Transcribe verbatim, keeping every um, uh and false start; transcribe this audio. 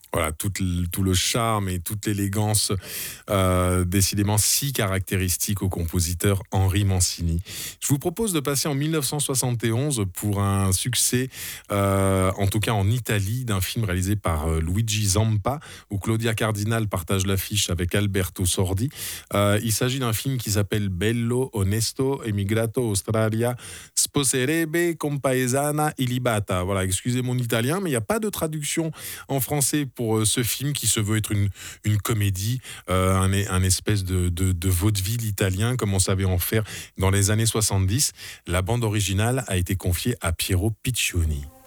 Voilà, tout le, tout le charme et toute l'élégance, euh, décidément si caractéristique au compositeur Henri Mancini. Je vous propose de passer en mille neuf cent soixante et onze pour un succès, euh, en tout cas en Italie, d'un film réalisé par euh, Luigi Zampa, où Claudia Cardinal partage l'affiche avec Alberto Sordi. Euh, il s'agit d'un film qui s'appelle Bello, Onesto, Emigrato Australia, Sposerebbe, Compaesana, Ilibata. Voilà, excusez mon italien, mais il n'y a pas de traduction en français pour euh, ce film qui se veut être une, une comédie, euh, un, un espèce de, de, de vaudeville italien comme on savait en faire dans les années soixante-dix. La bande originale a été confiée à Piero Piccioni.